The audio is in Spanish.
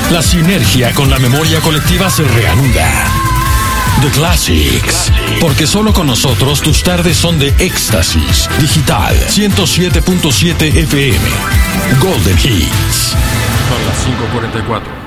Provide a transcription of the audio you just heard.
La sinergia con la memoria colectiva se reanuda. The Classics. Porque solo con nosotros tus tardes son de éxtasis. Digital 107.7 FM. Golden Hits. Son las 5:44.